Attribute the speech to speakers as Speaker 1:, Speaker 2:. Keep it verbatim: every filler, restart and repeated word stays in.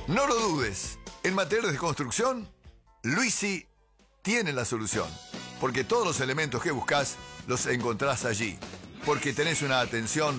Speaker 1: No lo dudes, en materias de construcción, Luisi tiene la solución. Porque todos los elementos que buscas los encontrás allí. Porque tenés una atención